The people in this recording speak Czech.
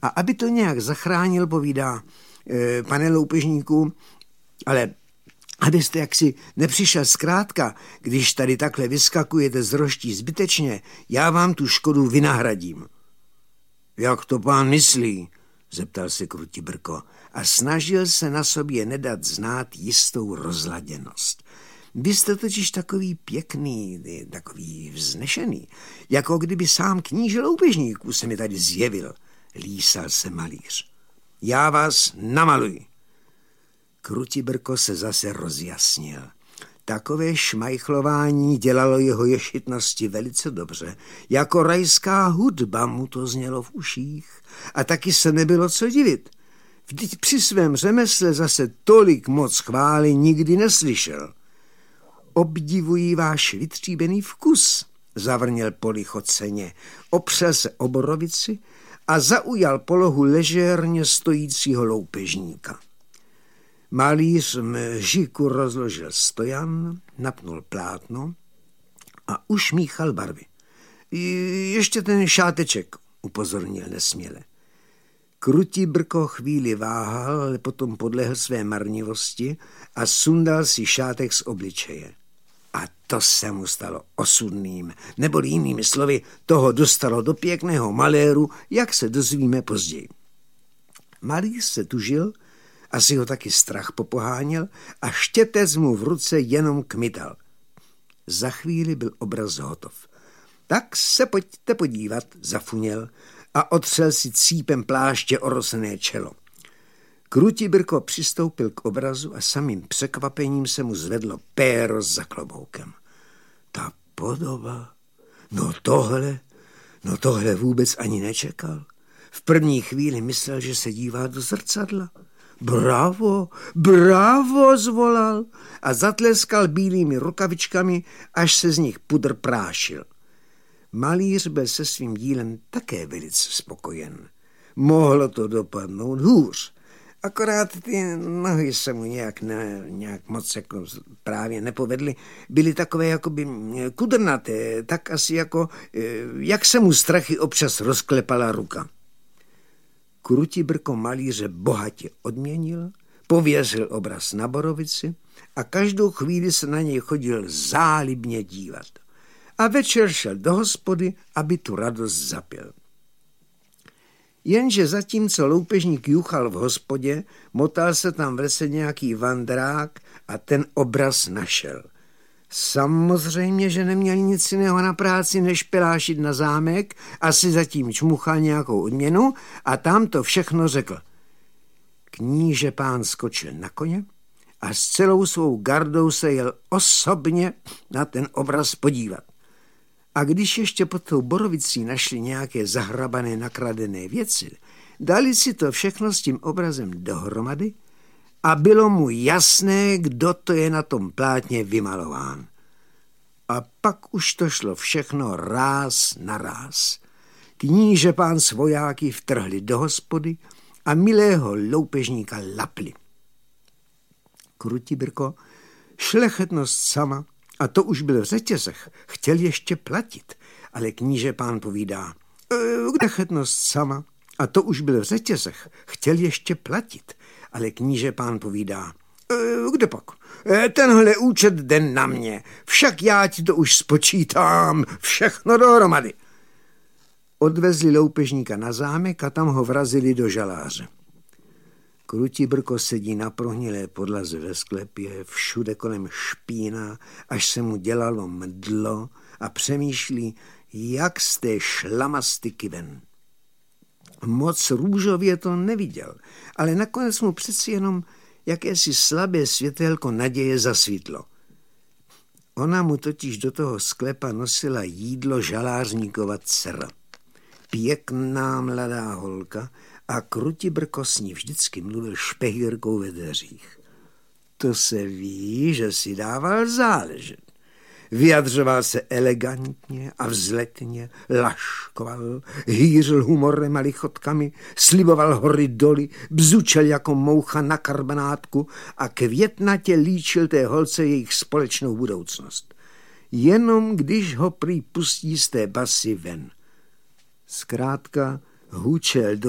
A aby to nějak zachránil, povídá, pane loupežníku, ale abyste jaksi nepřišel zkrátka, když tady takhle vyskakujete z roští zbytečně, já vám tu škodu vynahradím. Jak to pán myslí? Zeptal se Krutibrko a snažil se na sobě nedat znát jistou rozladěnost. Vy jste totiž takový pěkný, takový vznešený, jako kdyby sám kníže loupežníků se mi tady zjevil, lísal se malíř. Já vás namaluji. Krutibrko se zase rozjasnil. Takové šmajchlování dělalo jeho ješitnosti velice dobře. Jako rajská hudba mu to znělo v uších a taky se nebylo co divit. Vždyť při svém řemesle zase tolik moc chvály nikdy neslyšel. Obdivuji váš vytříbený vkus, zavrněl polichoceně, opřel se o borovici a zaujal polohu ležérně stojícího loupežníka. Malíř mžiku rozložil stojan, napnul plátno a ušmíchal barvy. Ještě ten šáteček, upozornil nesměle. Krutibrko chvíli váhal, ale potom podlehl své marnivosti a sundal si šátek z obličeje. A to se mu stalo osudným, neboli jinými slovy, toho dostalo do pěkného maléru, jak se dozvíme později. Malíř se tužil, asi ho taky strach popoháněl a štětec mu v ruce jenom kmital. Za chvíli byl obraz hotov. Tak se pojďte podívat, zafuněl a otřel si cípem pláště orosené čelo. Krutibrko přistoupil k obrazu a samým překvapením se mu zvedlo péro za kloboukem. Ta podoba, no tohle vůbec ani nečekal. V první chvíli myslel, že se dívá do zrcadla. Bravo, bravo, zvolal a zatleskal bílými rukavičkami, až se z nich pudr prášil. Malíř byl se svým dílem také velice spokojen. Mohlo to dopadnout hůř. Akorát ty nohy se mu nějak moc jako právě nepovedly. Byly takové jakoby kudrnaté, tak asi jako, jak se mu strachy občas rozklepala ruka. Krutibrko malíře bohatě odměnil, pověřil obraz na borovici a každou chvíli se na něj chodil zálibně dívat. A večer šel do hospody, aby tu radost zapil. Jenže zatímco loupežník juchal v hospodě, motal se tam v lese nějaký vandrák a ten obraz našel. Samozřejmě, že neměl nic jiného na práci, než pelášit na zámek, asi zatím čmuchal nějakou odměnu a tam to všechno řekl. Kníže pán skočil na koně a s celou svou gardou se jel osobně na ten obraz podívat. A když ještě pod tou borovicí našli nějaké zahrabané nakradené věci, dali si to všechno s tím obrazem dohromady a bylo mu jasné, kdo to je na tom plátně vymalován. A pak už to šlo všechno ráz na ráz. Kníže pán s vojáky vtrhli do hospody a milého loupežníka lapli. Krutibrko, šlechetnost sama, a to už byl v řetězech, chtěl ještě platit, ale kníže pán povídá, šlechetnost sama, a to už byl v řetězech, chtěl ještě platit, ale kníže pán povídá, kde pak? Tenhle účet jde na mě, však já ti to už spočítám, všechno dohromady. Odvezli loupežníka na zámek a tam ho vrazili do žaláře. Krutibrko sedí na prohnilé podlaze ve sklepě, všude kolem špína, až se mu dělalo mdlo a přemýšlí, jak z té šlamastyky ven. Moc růžově to neviděl, ale nakonec mu přeci jenom jakési slabé světélko naděje zasvítlo. Ona mu totiž do toho sklepa nosila jídlo žalářníkova dcera. Pěkná mladá holka a Krutibrko s ní vždycky mluvil špehírkou ve dveřích. To se ví, že si dával záležet. Vyjadřoval se elegantně a vzletně, laškoval, hýřil humorem a lichotkami, sliboval hory doly, bzučel jako moucha na karbanátku a květnatě líčil té holce jejich společnou budoucnost. Jenom když ho prý pustí z té basy ven. Zkrátka hučel do